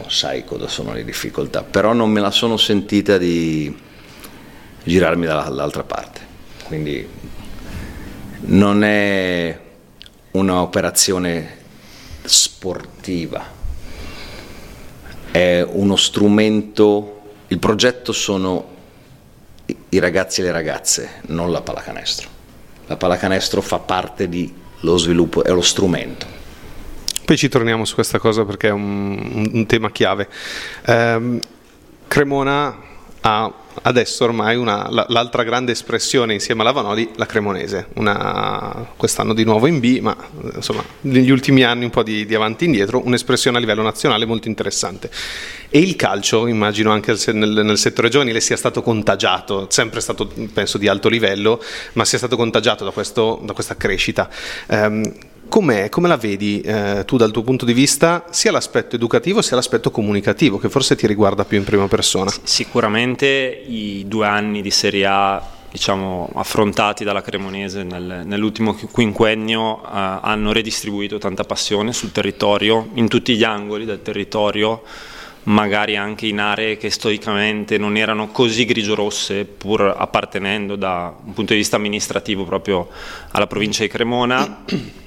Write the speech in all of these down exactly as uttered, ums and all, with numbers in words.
sai cosa sono le difficoltà, però non me la sono sentita di girarmi dall'altra parte, quindi non è un'operazione sportiva, è uno strumento, il progetto sono i ragazzi e le ragazze, non la pallacanestro. La pallacanestro fa parte dello sviluppo, è lo strumento. Poi ci torniamo su questa cosa perché è un, un tema chiave. Eh, Cremona ha adesso ormai una, l'altra grande espressione insieme alla Vanodi, la cremonese, una, quest'anno di nuovo in B, ma insomma negli ultimi anni un po' di, di avanti e indietro, un'espressione a livello nazionale molto interessante. E il calcio, immagino anche nel, nel settore giovanile, sia stato contagiato, sempre stato penso di alto livello, ma sia stato contagiato da, questo, da questa crescita. Um, Com'è, come la vedi eh, tu dal tuo punto di vista, sia l'aspetto educativo sia l'aspetto comunicativo, che forse ti riguarda più in prima persona? Sicuramente i due anni di Serie A, diciamo, affrontati dalla Cremonese nel, nell'ultimo quinquennio eh, hanno redistribuito tanta passione sul territorio, in tutti gli angoli del territorio, magari anche in aree che storicamente non erano così grigio-rosse, pur appartenendo da un punto di vista amministrativo proprio alla provincia di Cremona.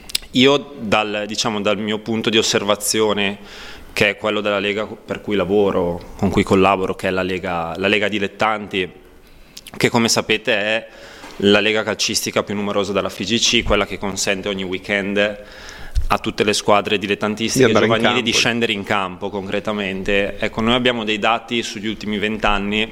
Io dal, diciamo, dal mio punto di osservazione, che è quello della Lega per cui lavoro, con cui collaboro, che è la Lega, la Lega Dilettanti, che come sapete è la lega calcistica più numerosa della F I G C, quella che consente ogni weekend a tutte le squadre dilettantistiche e giovanili di scendere in campo concretamente. Ecco, noi abbiamo dei dati sugli ultimi vent'anni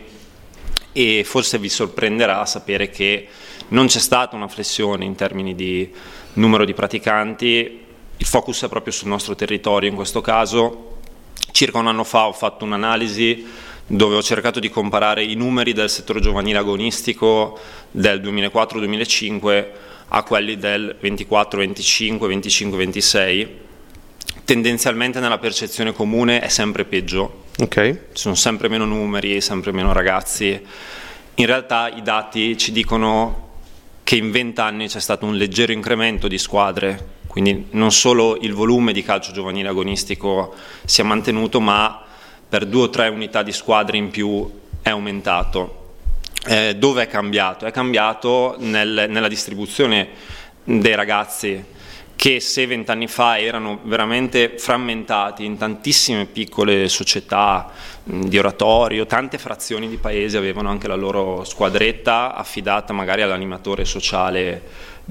e forse vi sorprenderà sapere che non c'è stata una flessione in termini di numero di praticanti, il focus è proprio sul nostro territorio in questo caso. Circa un anno fa ho fatto un'analisi dove ho cercato di comparare i numeri del settore giovanile agonistico del duemilaquattro duemilacinque a quelli del ventiquattro venticinque, venticinque ventisei. Tendenzialmente nella percezione comune è sempre peggio, okay. Ci sono sempre meno numeri, sempre meno ragazzi. In realtà i dati ci dicono che in vent'anni c'è stato un leggero incremento di squadre, quindi non solo il volume di calcio giovanile agonistico si è mantenuto, ma per due o tre unità di squadre in più è aumentato. Eh, dove è cambiato? È cambiato nel, nella distribuzione dei ragazzi, che se vent'anni fa erano veramente frammentati in tantissime piccole società mh, di oratorio, tante frazioni di paesi avevano anche la loro squadretta affidata magari all'animatore sociale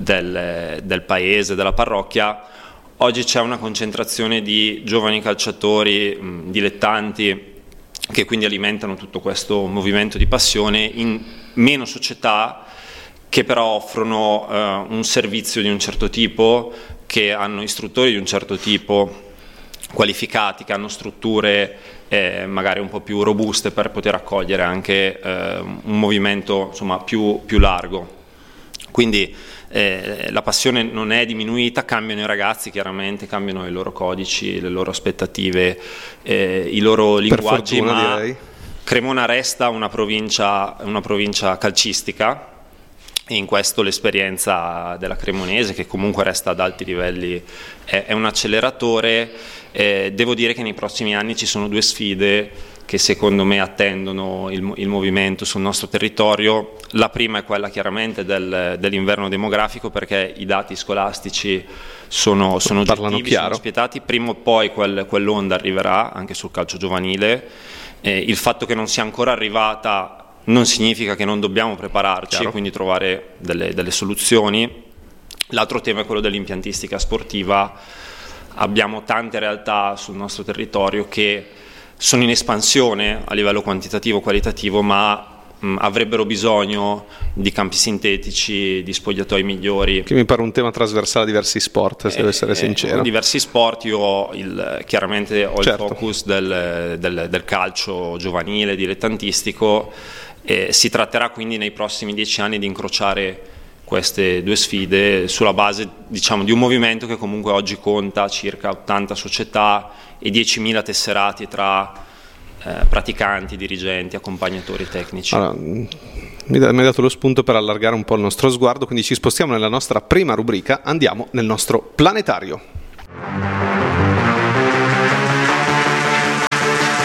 del, del paese, della parrocchia. Oggi c'è una concentrazione di giovani calciatori, mh, dilettanti, che quindi alimentano tutto questo movimento di passione in meno società, che però offrono eh, un servizio di un certo tipo, che hanno istruttori di un certo tipo, qualificati, che hanno strutture eh, magari un po' più robuste per poter accogliere anche eh, un movimento insomma più, più largo. Quindi eh, la passione non è diminuita, cambiano i ragazzi chiaramente, cambiano i loro codici, le loro aspettative, eh, i loro linguaggi, per fortuna, ma direi. Cremona resta una provincia, una provincia calcistica, e in questo l'esperienza della Cremonese, che comunque resta ad alti livelli, è, è un acceleratore. Eh, devo dire che nei prossimi anni ci sono due sfide che secondo me attendono il, il movimento sul nostro territorio. La prima è quella chiaramente del, dell'inverno demografico, perché i dati scolastici sono, sono oggettivi, sono spietati. Prima o poi quel, quell'onda arriverà anche sul calcio giovanile. Eh, il fatto che non sia ancora arrivata non significa che non dobbiamo prepararci, Chiaro. Quindi trovare delle, delle soluzioni. L'altro tema è quello dell'impiantistica sportiva. Abbiamo tante realtà sul nostro territorio che sono in espansione a livello quantitativo, qualitativo, ma mh, avrebbero bisogno di campi sintetici, di spogliatoi migliori. Che mi pare un tema trasversale a diversi sport, se eh, devo essere sincero. Eh, diversi sport, io ho il, chiaramente ho certo. il focus del, del, del calcio giovanile, dilettantistico. Eh, si tratterà quindi nei prossimi dieci anni di incrociare queste due sfide sulla base, diciamo, di un movimento che comunque oggi conta circa ottanta società e diecimila tesserati tra eh, praticanti, dirigenti, accompagnatori tecnici. Allora, mi hai dato lo spunto per allargare un po' il nostro sguardo, quindi ci spostiamo nella nostra prima rubrica, andiamo nel nostro planetario.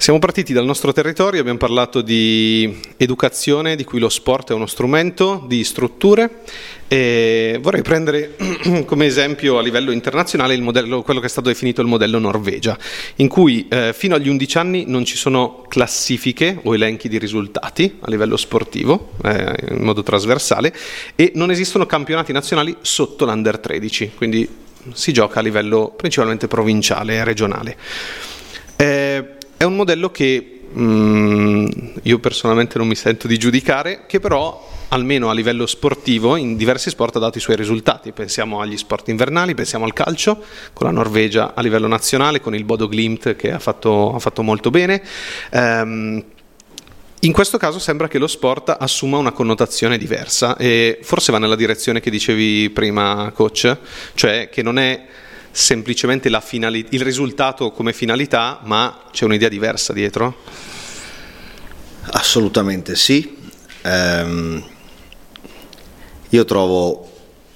Siamo partiti dal nostro territorio, abbiamo parlato di educazione, di cui lo sport è uno strumento, di strutture, e vorrei prendere come esempio a livello internazionale il modello, quello che è stato definito il modello Norvegia, in cui eh, fino agli undici anni non ci sono classifiche o elenchi di risultati a livello sportivo, eh, in modo trasversale, e non esistono campionati nazionali sotto l'Under tredici, quindi si gioca a livello principalmente provinciale e regionale. Eh, È un modello che mh, io personalmente non mi sento di giudicare, che però almeno a livello sportivo in diversi sport ha dato i suoi risultati. Pensiamo agli sport invernali, pensiamo al calcio, con la Norvegia a livello nazionale, con il Bodo Glimt che ha fatto, ha fatto molto bene. Um, in questo caso sembra che lo sport assuma una connotazione diversa e forse va nella direzione che dicevi prima, coach, cioè che non è semplicemente la finali- il risultato come finalità, ma c'è un'idea diversa dietro? Assolutamente sì. Ehm, io trovo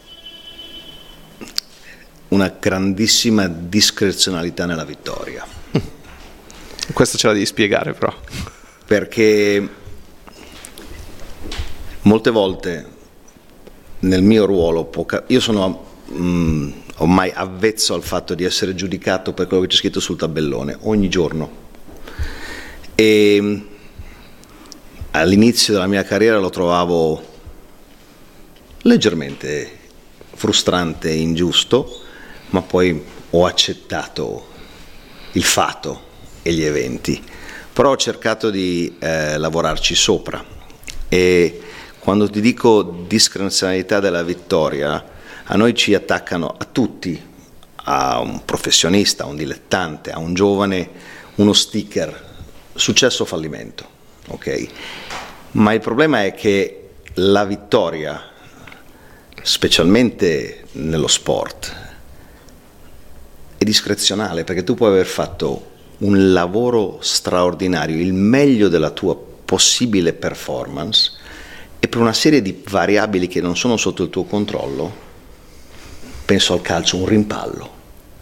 una grandissima discrezionalità nella vittoria. Questo ce la devi spiegare però. Perché molte volte nel mio ruolo, poca- io sono... Mh, ormai avvezzo al fatto di essere giudicato per quello che c'è scritto sul tabellone ogni giorno, e all'inizio della mia carriera lo trovavo leggermente frustrante e ingiusto, ma poi ho accettato il fatto e gli eventi, però ho cercato di eh, lavorarci sopra. E quando ti dico discrezionalità della vittoria, a noi ci attaccano, a tutti, a un professionista, a un dilettante, a un giovane, uno sticker, successo o fallimento, ok? Ma il problema è che la vittoria, specialmente nello sport, è discrezionale, perché tu puoi aver fatto un lavoro straordinario, il meglio della tua possibile performance, e per una serie di variabili che non sono sotto il tuo controllo. Penso al calcio, un rimpallo,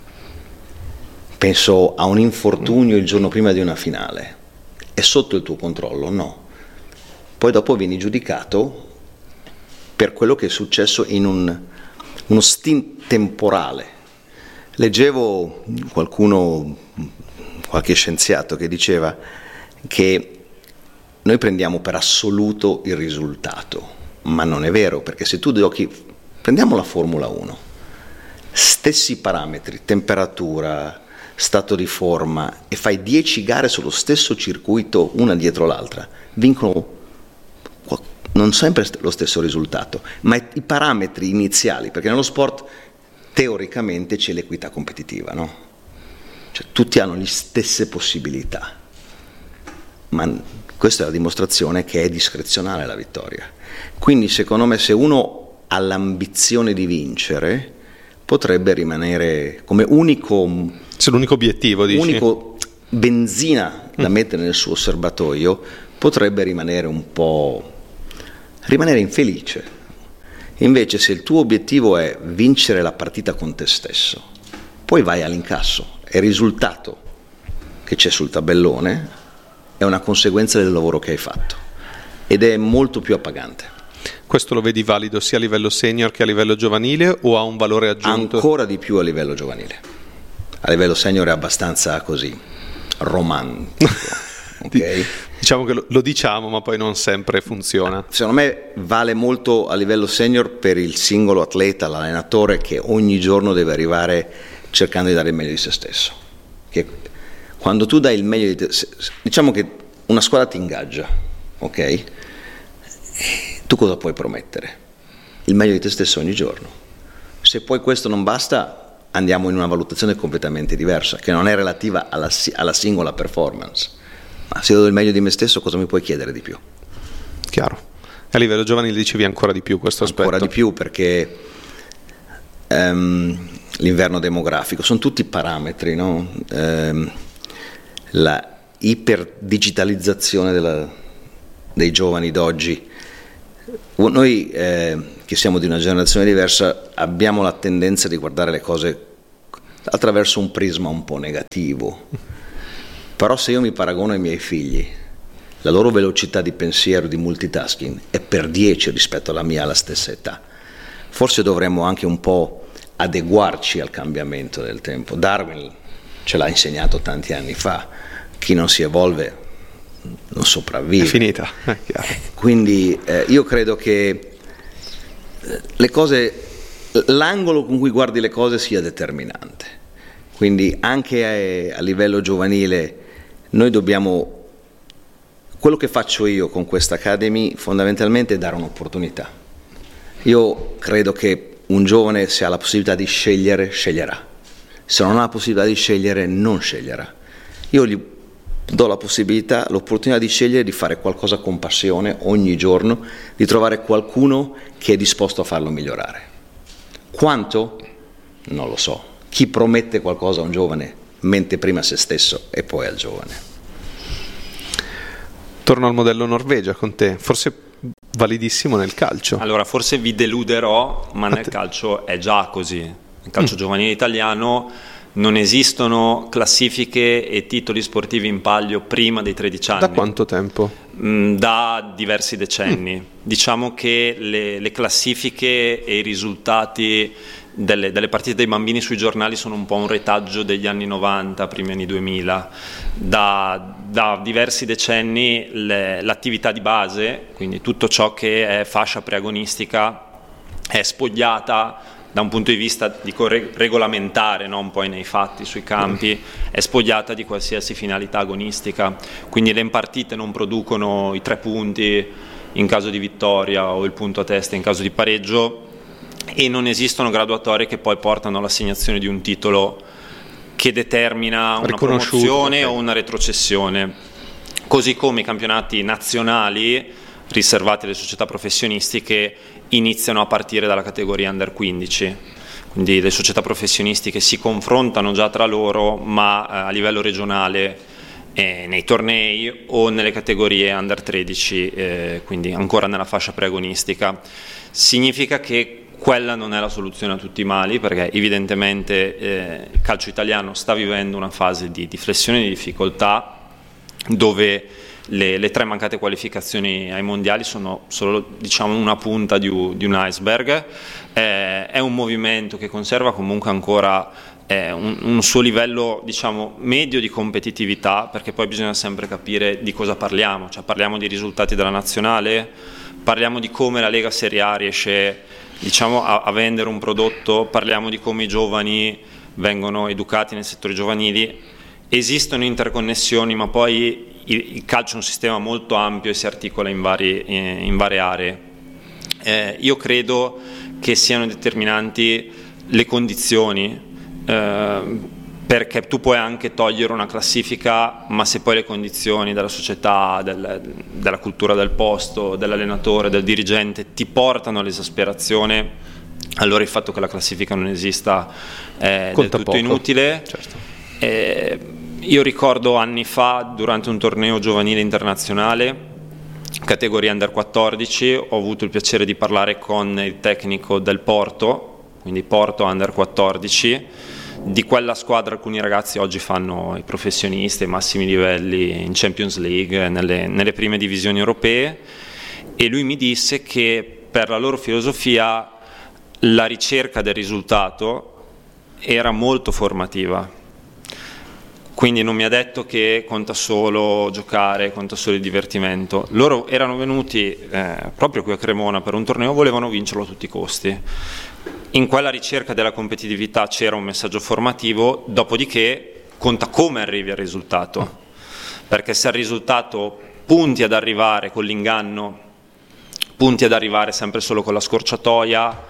penso a un infortunio il giorno prima di una finale, è sotto il tuo controllo? No. Poi dopo vieni giudicato per quello che è successo in un, uno stint temporale. Leggevo qualcuno, qualche scienziato che diceva che noi prendiamo per assoluto il risultato, ma non è vero, perché se tu giochi, prendiamo la Formula uno, stessi parametri, temperatura, stato di forma, e fai dieci gare sullo stesso circuito una dietro l'altra, vincono non sempre lo stesso risultato, ma i parametri iniziali, perché nello sport teoricamente c'è l'equità competitiva, no? Cioè tutti hanno le stesse possibilità, ma questa è la dimostrazione che è discrezionale la vittoria. Quindi secondo me, se uno ha l'ambizione di vincere, potrebbe rimanere come unico, se l'unico obiettivo, dici? Unico benzina da mm. mettere nel suo serbatoio, potrebbe rimanere un po' rimanere infelice. Invece, se il tuo obiettivo è vincere la partita con te stesso, poi vai all'incasso, e il risultato che c'è sul tabellone è una conseguenza del lavoro che hai fatto, ed è molto più appagante. Questo lo vedi valido sia a livello senior che a livello giovanile, o ha un valore aggiunto? Ancora di più a livello giovanile. A livello senior è abbastanza così romantico. Okay? Diciamo che lo, lo diciamo, ma poi non sempre funziona. Secondo me vale molto a livello senior per il singolo atleta, l'allenatore, che ogni giorno deve arrivare cercando di dare il meglio di se stesso. Che quando tu dai il meglio di te, diciamo che una squadra ti ingaggia, ok? Tu cosa puoi promettere? Il meglio di te stesso ogni giorno. Se poi questo non basta, andiamo in una valutazione completamente diversa, che non è relativa alla, alla singola performance. Ma se io do il meglio di me stesso, cosa mi puoi chiedere di più? Chiaro. A livello giovanile dicevi ancora di più questo aspetto? Ancora di più, perché um, l'inverno demografico, sono tutti parametri, no? Um, la iperdigitalizzazione della, dei giovani d'oggi. Noi eh, che siamo di una generazione diversa abbiamo la tendenza di guardare le cose attraverso un prisma un po' negativo. Però se io mi paragono ai miei figli, la loro velocità di pensiero, di multitasking è per dieci rispetto alla mia alla stessa età. Forse dovremmo anche un po' adeguarci al cambiamento del tempo. Darwin ce l'ha insegnato tanti anni fa, chi non si evolve non sopravvive. È finita, è chiaro. Quindi eh, io credo che le cose, l'angolo con cui guardi le cose sia determinante. Quindi anche a, a livello giovanile noi dobbiamo, quello che faccio io con questa Academy fondamentalmente è dare un'opportunità. Io credo che un giovane, se ha la possibilità di scegliere, sceglierà. Se non ha la possibilità di scegliere, non sceglierà. Io gli do la possibilità, l'opportunità di scegliere, di fare qualcosa con passione ogni giorno, di trovare qualcuno che è disposto a farlo migliorare. Quanto? Non lo so. Chi promette qualcosa a un giovane mente prima a se stesso e poi al giovane. Torno al modello Norvegia con te, forse validissimo nel calcio. Allora, forse vi deluderò, ma nel calcio è già così. Nel calcio mm. giovanile italiano non esistono classifiche e titoli sportivi in palio prima dei tredici anni. Da quanto tempo? Da diversi decenni. Mm. Diciamo che le, le classifiche e i risultati delle, delle partite dei bambini sui giornali sono un po' un retaggio degli anni novanta, primi anni duemila. Da, da diversi decenni le, l'attività di base, quindi tutto ciò che è fascia preagonistica, è spogliata da un punto di vista dico, regolamentare, non poi nei fatti, sui campi, è spogliata di qualsiasi finalità agonistica. Quindi le impartite non producono i tre punti in caso di vittoria o il punto a testa in caso di pareggio, e non esistono graduatorie che poi portano all'assegnazione di un titolo che determina una promozione okay. o una retrocessione. Così come i campionati nazionali riservati alle società professionistiche iniziano a partire dalla categoria under quindici, quindi le società professionistiche si confrontano già tra loro, ma eh, a livello regionale eh, nei tornei o nelle categorie under tredici, eh, quindi ancora nella fascia preagonistica. Significa che quella non è la soluzione a tutti i mali, perché evidentemente eh, il calcio italiano sta vivendo una fase di, di flessione di difficoltà, dove le, le tre mancate qualificazioni ai mondiali sono solo diciamo, una punta di, di un iceberg. Eh, è un movimento che conserva comunque ancora eh, un, un suo livello diciamo, medio di competitività, perché poi bisogna sempre capire di cosa parliamo, cioè parliamo di risultati della nazionale, parliamo di come la Lega Serie A riesce diciamo, a, a vendere un prodotto, parliamo di come i giovani vengono educati nei settori giovanili. Esistono interconnessioni, ma poi il, il calcio è un sistema molto ampio e si articola in, vari, in, in varie aree. Eh, io credo che siano determinanti le condizioni, eh, perché tu puoi anche togliere una classifica, ma se poi le condizioni della società, del, della cultura del posto, dell'allenatore, del dirigente ti portano all'esasperazione, allora il fatto che la classifica non esista è del tutto poco. Inutile. Certo. Eh, io ricordo anni fa, durante un torneo giovanile internazionale, categoria under quattordici, ho avuto il piacere di parlare con il tecnico del Porto, quindi Porto under quattordici, di quella squadra alcuni ragazzi oggi fanno i professionisti ai massimi livelli in Champions League, nelle, nelle prime divisioni europee, e lui mi disse che per la loro filosofia la ricerca del risultato era molto formativa. Quindi non mi ha detto che conta solo giocare, conta solo il divertimento. Loro erano venuti eh, proprio qui a Cremona per un torneo, volevano vincerlo a tutti i costi. In quella ricerca della competitività c'era un messaggio formativo, dopodiché conta come arrivi al risultato. Perché se al risultato punti ad arrivare con l'inganno, punti ad arrivare sempre solo con la scorciatoia,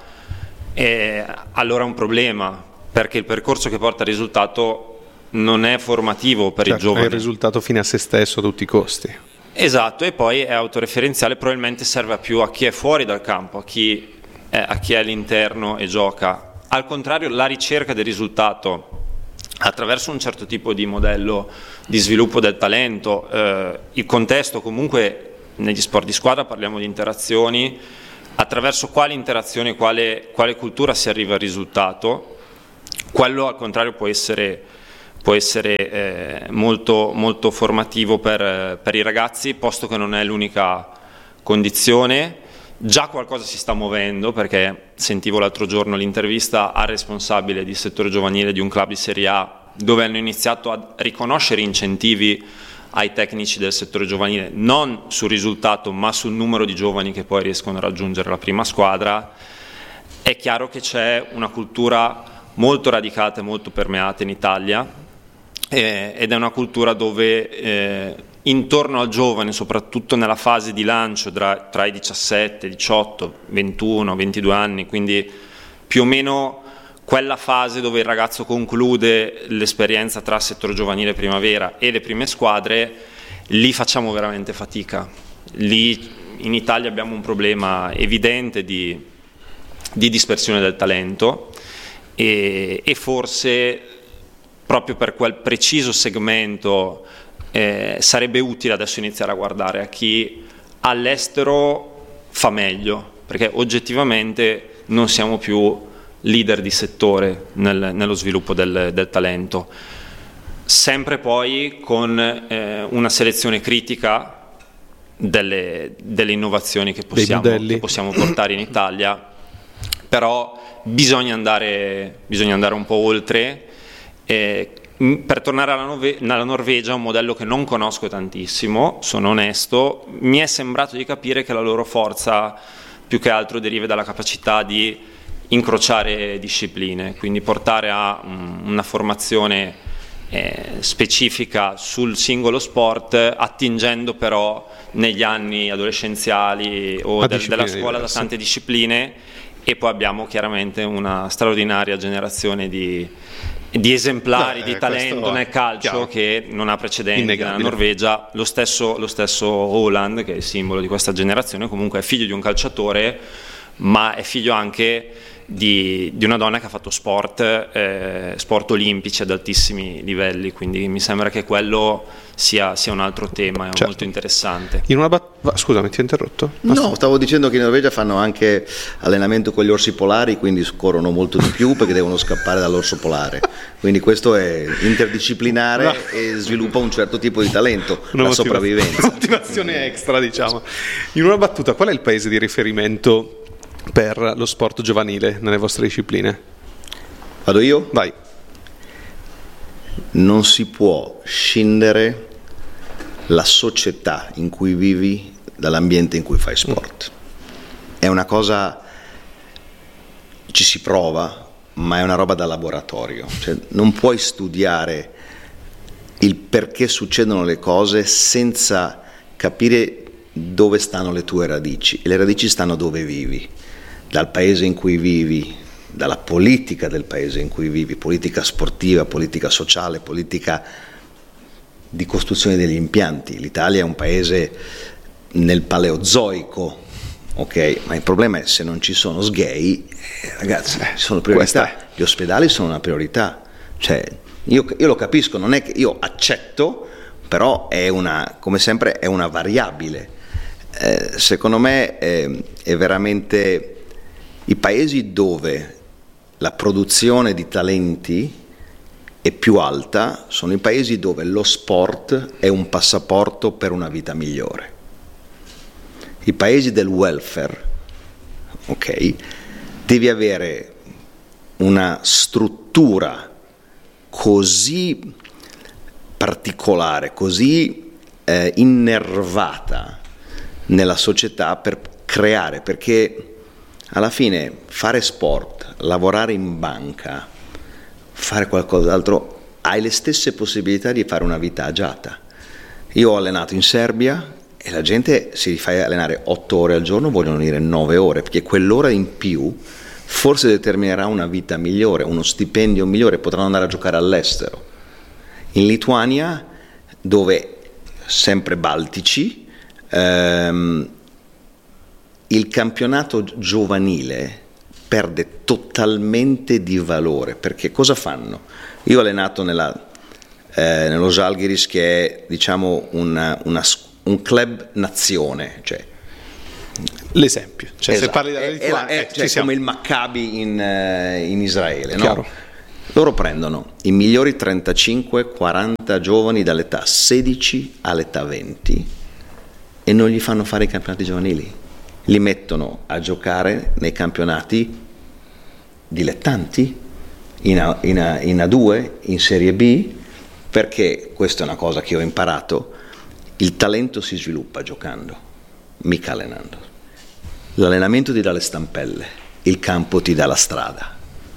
eh, allora è un problema, perché il percorso che porta al risultato non è formativo per certo, il giovane. È il risultato fine a se stesso a tutti i costi. Esatto, e poi è autoreferenziale, probabilmente serve più a chi è fuori dal campo, a chi è, a chi è all'interno e gioca. Al contrario, la ricerca del risultato attraverso un certo tipo di modello di sviluppo del talento, eh, il contesto comunque negli sport di squadra parliamo di interazioni, attraverso quali interazioni, quale, quale cultura si arriva al risultato, quello al contrario può essere può essere eh, molto, molto formativo per, per i ragazzi, posto che non è l'unica condizione. Già qualcosa si sta muovendo, perché sentivo l'altro giorno l'intervista al responsabile di settore giovanile di un club di Serie A, dove hanno iniziato a riconoscere incentivi ai tecnici del settore giovanile, non sul risultato ma sul numero di giovani che poi riescono a raggiungere la prima squadra. È chiaro che c'è una cultura molto radicata e molto permeata in Italia, eh, ed è una cultura dove eh, intorno al giovane, soprattutto nella fase di lancio tra, tra i diciassette, diciotto, ventuno, ventidue anni, quindi più o meno quella fase dove il ragazzo conclude l'esperienza tra settore giovanile primavera e le prime squadre, lì facciamo veramente fatica. Lì in Italia abbiamo un problema evidente di, di dispersione del talento e, e forse proprio per quel preciso segmento Eh, sarebbe utile adesso iniziare a guardare a chi all'estero fa meglio, perché oggettivamente non siamo più leader di settore nel, nello sviluppo del, del talento, sempre poi con eh, una selezione critica delle, delle innovazioni che possiamo, che possiamo portare in Italia, però bisogna andare, bisogna andare un po' oltre. eh, Per tornare alla, Nove- alla Norvegia, un modello che non conosco tantissimo, sono onesto, mi è sembrato di capire che la loro forza più che altro deriva dalla capacità di incrociare discipline, quindi portare a um, una formazione eh, specifica sul singolo sport, attingendo però negli anni adolescenziali o del, della scuola da tante discipline, e poi abbiamo chiaramente una straordinaria generazione di di esemplari, Beh, di talento nel calcio chiaro, che non ha precedenti nella Norvegia. Lo stesso, lo stesso Haaland, che è il simbolo di questa generazione, comunque è figlio di un calciatore, ma è figlio anche di, di una donna che ha fatto sport, eh, sport olimpici ad altissimi livelli, quindi mi sembra che quello sia, sia un altro tema, è certo, molto interessante. In una bat- Scusami, ti ho interrotto? No, stavo dicendo che in Norvegia fanno anche allenamento con gli orsi polari, quindi corrono molto di più perché devono scappare dall'orso polare, quindi questo è interdisciplinare no. e sviluppa un certo tipo di talento, una la motiva- sopravvivenza. Una motivazione extra, diciamo. In una battuta, qual è il paese di riferimento per lo sport giovanile nelle vostre discipline? Vado io? Vai. Non si può scindere la società in cui vivi dall'ambiente in cui fai sport. È una cosa, ci si prova, ma è una roba da laboratorio. Cioè, non puoi studiare il perché succedono le cose senza capire dove stanno le tue radici. E le radici stanno dove vivi, dal paese in cui vivi, dalla politica del paese in cui vivi, politica sportiva, politica sociale, politica di costruzione degli impianti. L'Italia è un paese nel paleozoico, ok? Ma il problema è se non ci sono sgay, eh, ragazzi, ci sono priorità. Gli ospedali sono una priorità. Cioè, io, io lo capisco, non è che io accetto, però è una, come sempre, è una variabile. Eh, secondo me eh, è veramente i paesi dove la produzione di talenti è più alta sono i paesi dove lo sport è un passaporto per una vita migliore. I paesi del welfare, ok, devi avere una struttura così particolare, così eh, innervata nella società per creare, perché alla fine fare sport, lavorare in banca, fare qualcos'altro, hai le stesse possibilità di fare una vita agiata. Io ho allenato in Serbia e la gente si fa allenare otto ore al giorno, vogliono dire nove ore, perché quell'ora in più forse determinerà una vita migliore, uno stipendio migliore, potranno andare a giocare all'estero. In Lituania, dove sempre baltici, ehm, il campionato giovanile perde totalmente di valore, perché cosa fanno? Io ho allenato nella, eh, nello Žalgiris, che è, diciamo, una, una, un club nazione, cioè l'esempio, cioè, esatto, se parli della Lituania, è, è, è, cioè, come il Maccabi in, uh, in Israele, no? Loro prendono i migliori trentacinque quaranta giovani dall'età sedici all'età venti e non gli fanno fare i campionati giovanili, li mettono a giocare nei campionati dilettanti, in A, in A, in A due, in Serie B, perché questa è una cosa che ho imparato: il talento si sviluppa giocando, mica allenando. L'allenamento ti dà le stampelle, il campo ti dà la strada.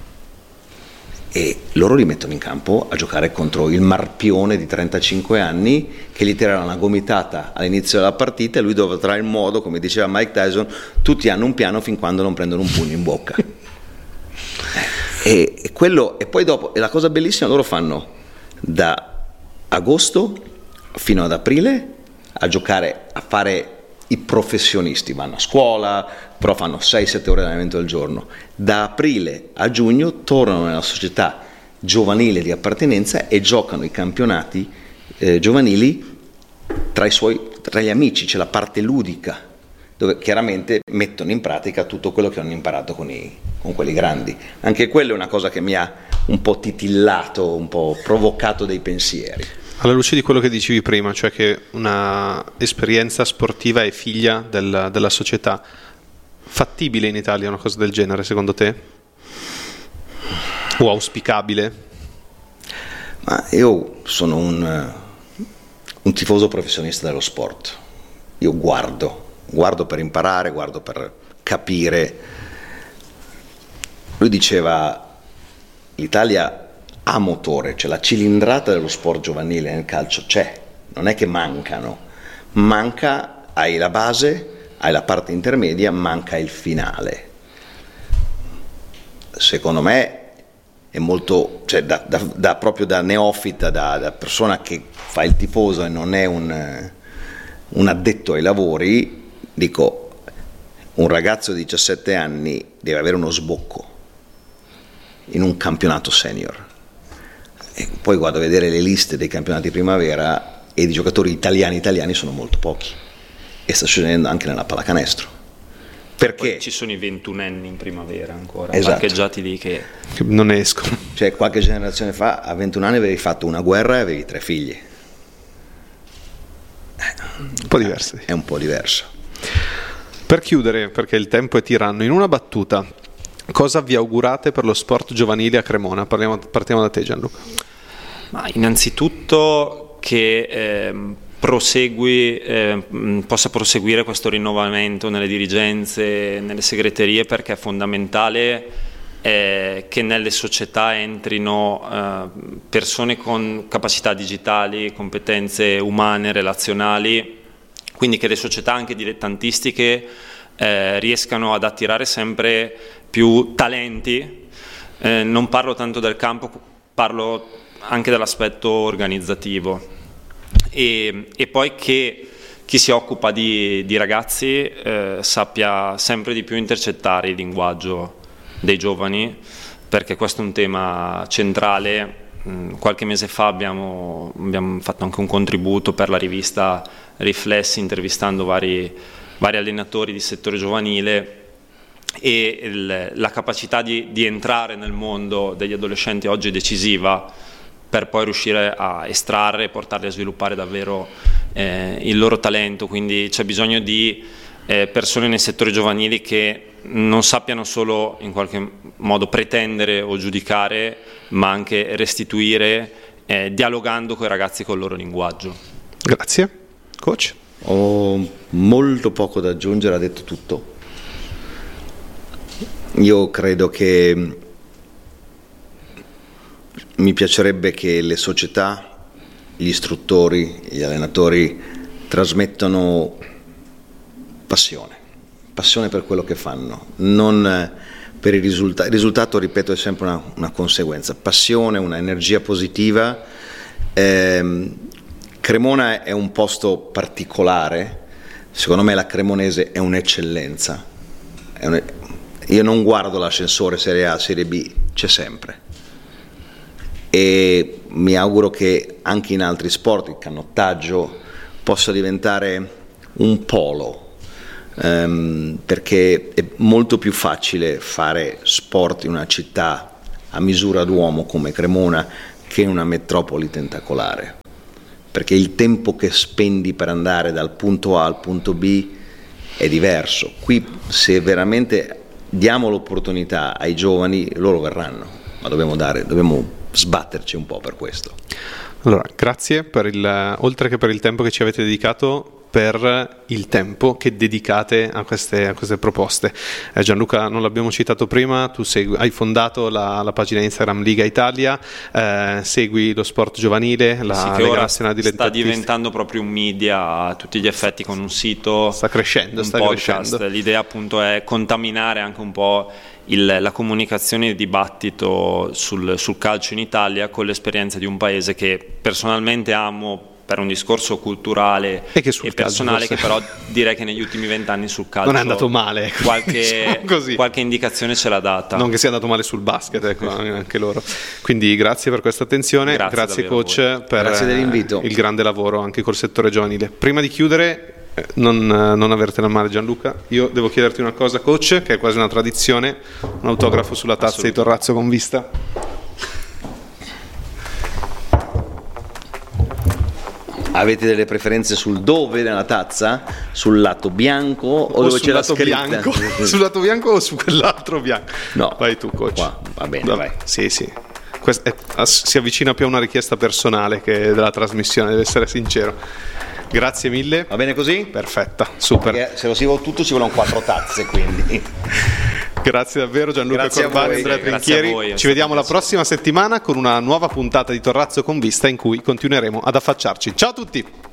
E loro li mettono in campo a giocare contro il Marpione di trentacinque anni che gli tirerà una gomitata all'inizio della partita e lui dovrà il modo, come diceva Mike Tyson, tutti hanno un piano fin quando non prendono un pugno in bocca. e, e, quello, e poi dopo, e la cosa bellissima, loro fanno da agosto fino ad aprile a giocare, a fare i professionisti, vanno a scuola, però fanno sei sette ore di allenamento al giorno. Da aprile a giugno tornano nella società giovanile di appartenenza e giocano i campionati eh, giovanili tra i suoi, tra gli amici. C'è la parte ludica, dove chiaramente mettono in pratica tutto quello che hanno imparato con, i, con quelli grandi. Anche quello è una cosa che mi ha un po' titillato, un po' provocato dei pensieri. Alla luce di quello che dicevi prima, cioè che una esperienza sportiva è figlia del, della società, fattibile in Italia una cosa del genere secondo te? O auspicabile? Ma io sono un, un tifoso professionista dello sport. Io guardo, guardo per imparare, guardo per capire. Lui diceva: l'Italia ha motore, cioè la cilindrata dello sport giovanile nel calcio c'è, non è che mancano, manca, hai la base, hai la parte intermedia, manca il finale. Secondo me è molto, cioè da, da, da proprio da neofita, da, da persona che fa il tifoso e non è un, un addetto ai lavori, dico, un ragazzo di diciassette anni deve avere uno sbocco in un campionato senior. E poi guardo a vedere le liste dei campionati primavera e di giocatori italiani italiani sono molto pochi, e sta succedendo anche nella pallacanestro, perché poi ci sono i ventunenni in primavera ancora, esatto, parcheggiati lì che non escono. Cioè qualche generazione fa a ventuno anni avevi fatto una guerra e avevi tre figli. Un po' diverso. È un po' diverso. Per chiudere, perché il tempo è tiranno, in una battuta, cosa vi augurate per lo sport giovanile a Cremona? Parliamo, partiamo da te, Gianluca. Ma innanzitutto che eh, prosegui, eh, possa proseguire questo rinnovamento nelle dirigenze, nelle segreterie, perché è fondamentale eh, che nelle società entrino eh, persone con capacità digitali, competenze umane, relazionali, quindi che le società anche dilettantistiche eh, riescano ad attirare sempre più talenti. Eh, non parlo tanto del campo, parlo anche dell'aspetto organizzativo, e, e poi che chi si occupa di, di ragazzi eh, sappia sempre di più intercettare il linguaggio dei giovani, perché questo è un tema centrale. Mm, qualche mese fa abbiamo, abbiamo fatto anche un contributo per la rivista Riflessi, intervistando vari, vari allenatori di settore giovanile, e il, la capacità di, di entrare nel mondo degli adolescenti oggi è decisiva per poi riuscire a estrarre e portarli a sviluppare davvero eh, il loro talento. Quindi c'è bisogno di eh, persone nei settori giovanili che non sappiano solo in qualche modo pretendere o giudicare, ma anche restituire, eh, dialogando con i ragazzi col loro linguaggio. Grazie. Coach? Ho molto poco da aggiungere, ha detto tutto. Io credo che mi piacerebbe che le società, gli istruttori, gli allenatori trasmettano passione, passione per quello che fanno, non per il risultato. Il risultato, ripeto, è sempre una, una conseguenza. Passione, una energia positiva. Eh, Cremona è un posto particolare, secondo me la cremonese è un'eccellenza. È un, io non guardo l'ascensore Serie A, Serie B, c'è sempre. E mi auguro che anche in altri sport, il canottaggio, possa diventare un polo, ehm, perché è molto più facile fare sport in una città a misura d'uomo come Cremona che una metropoli tentacolare, perché il tempo che spendi per andare dal punto A al punto B è diverso. Qui se veramente diamo l'opportunità ai giovani, loro verranno, ma dobbiamo dare, dobbiamo sbatterci un po' per questo. Allora, grazie per il, oltre che per il tempo che ci avete dedicato, per il tempo che dedicate a queste, a queste proposte. Eh, Gianluca, non l'abbiamo citato prima, tu segui, hai fondato la, la pagina Instagram Liga Italia, eh, segui lo sport giovanile, la sì, che Lega ora Nazionale sta Dilettantistica. diventando proprio un media a tutti gli effetti, con un sito, sta crescendo, un sta podcast. crescendo. L'idea appunto è contaminare anche un po' il, la comunicazione e il dibattito sul, sul calcio in Italia con l'esperienza di un paese che personalmente amo per un discorso culturale e, che sul e personale, calcio, che però direi che negli ultimi vent'anni sul calcio non è andato male, ecco, qualche, diciamo qualche indicazione ce l'ha data, non che sia andato male sul basket, ecco, anche loro. Quindi grazie per questa attenzione, grazie, grazie coach per grazie dell'invito, il grande lavoro anche col settore giovanile. Prima di chiudere, non, non avertela male Gianluca, io devo chiederti una cosa coach, che è quasi una tradizione, un autografo sulla tazza di Torrazzo con vista. Avete delle preferenze sul dove nella tazza? Sul lato bianco o, o dove c'è la scritta? Bianco. Sul lato bianco o su quell'altro bianco? No. Vai tu coach. Qua, va bene, vai. vai. Sì, sì. Questa è, si avvicina più a una richiesta personale che della trasmissione, deve essere sincero. Grazie mille. Va bene così? Perfetta, super. Perché se lo si vuole tutto ci vogliono quattro tazze, quindi. Grazie davvero Gianluca Grazie Corbani, Andrea Trinchieri. voi, ci vediamo la prossima settimana con una nuova puntata di Torrazzo con Vista in cui continueremo ad affacciarci. Ciao a tutti!